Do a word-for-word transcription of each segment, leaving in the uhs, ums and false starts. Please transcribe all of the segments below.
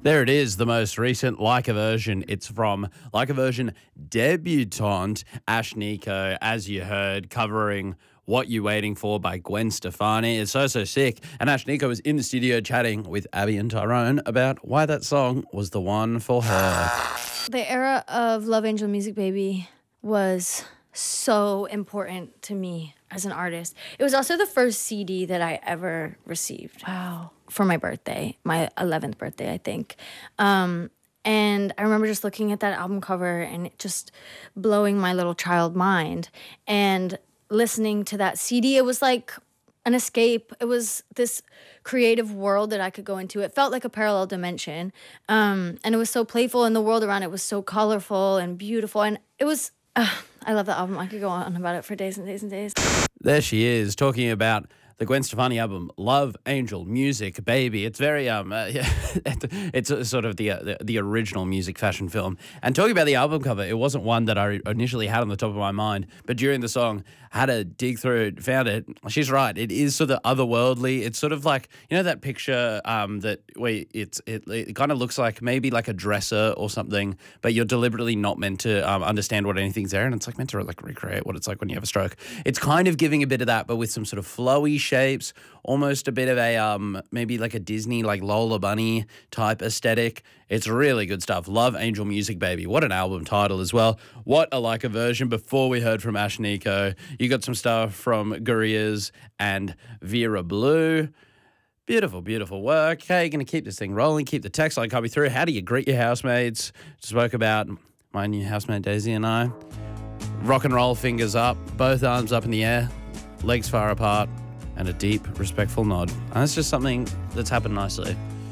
There it is, the most recent Like a Version. It's from Like a Version debutante Ashnikko, as you heard, covering What You Waiting For by Gwen Stefani. It's so, so sick. And Ashnikko was in the studio chatting with Abby and Tyrone about why that song was the one for her. The era of Love Angel Music Baby was so important to me as an artist. It was also the first C D that I ever received. Wow. For my birthday, my eleventh birthday, I think. Um, and I remember just looking at that album cover and it just blowing my little child mind. And listening to that C D, it was like an escape. It was this creative world that I could go into. It felt like a parallel dimension. Um, and it was so playful, and the world around it was so colorful and beautiful. And it was, uh, I love the album. I could go on about it for days and days and days. There she is, talking about the Gwen Stefani album, Love Angel Music Baby. It's very, um, uh, yeah, it's a, sort of the, uh, the the original music fashion film. And talking about the album cover, it wasn't one that I initially had on the top of my mind, but during the song, had to dig through it, found it. She's right. It is sort of otherworldly. It's sort of like, you know, that picture um, that wait, it's it, it kind of looks like maybe like a dresser or something, but you're deliberately not meant to um, understand what anything's there, and it's like meant to like recreate what it's like when you have a stroke. It's kind of giving a bit of that, but with some sort of flowy shapes, almost a bit of a um maybe like a Disney like Lola Bunny type aesthetic. It's really good stuff. Love Angel Music Baby. What an album title as well. What a Like a Version. Before we heard from Ashnikko, you got some stuff from Gorillaz and Vera Blue. Beautiful, beautiful work. Hey, you're going to keep this thing rolling, keep the text line coming through. How do you greet your housemates? Spoke about my new housemate Daisy and I. Rock and roll, fingers up, both arms up in the air, legs far apart, and a deep, respectful nod. And that's just something that's happened nicely.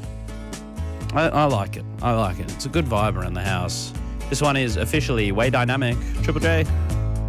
I, I like it. I like it. It's a good vibe around the house. This one is officially Way Dynamic. Triple J.